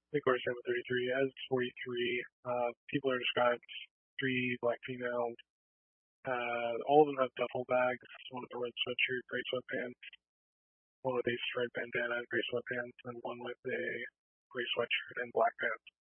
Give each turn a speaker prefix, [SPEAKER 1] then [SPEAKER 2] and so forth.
[SPEAKER 1] Of course, I'm 33. As 43, people are described three black females. All of them have duffel bags. One with a red sweatshirt, gray sweatpants. One with a striped bandana, gray sweatpants, and one with a gray sweatshirt and black pants.